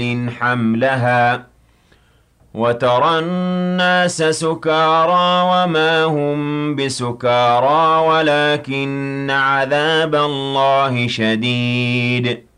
حملها وترى الناس سكارى وما هم بسكارى ولكن عذاب الله شديد